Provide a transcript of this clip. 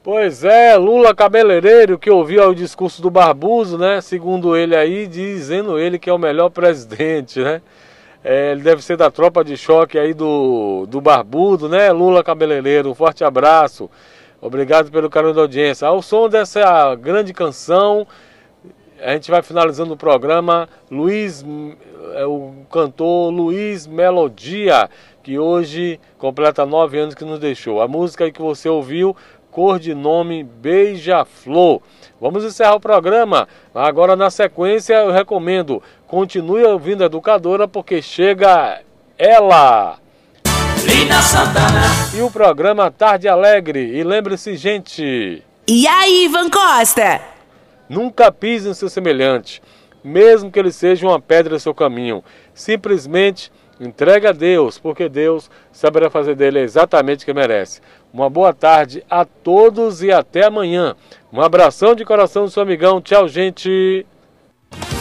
Pois é, Lula cabeleireiro que ouviu o discurso do Barbudo, né? Segundo ele aí, dizendo ele que é o melhor presidente, né? Ele deve ser da tropa de choque aí do Barbudo, né? Lula cabeleireiro, um forte abraço. Obrigado pelo carinho da audiência. Ao som dessa grande canção, a gente vai finalizando o programa. O cantor Luiz Melodia, que hoje completa 9 anos que nos deixou. A música que você ouviu, Cor de Nome Beija-Flor. Vamos encerrar o programa. Agora, na sequência, eu recomendo, continue ouvindo a Educadora, porque chega ela. Lina Santana. E o programa Tarde Alegre. E lembre-se, gente... E aí, Ivan Costa? Nunca pise no seu semelhante, mesmo que ele seja uma pedra em seu caminho. Simplesmente entregue a Deus, porque Deus saberá fazer dele exatamente o que merece. Uma boa tarde a todos e até amanhã. Um abração de coração do seu amigão. Tchau, gente.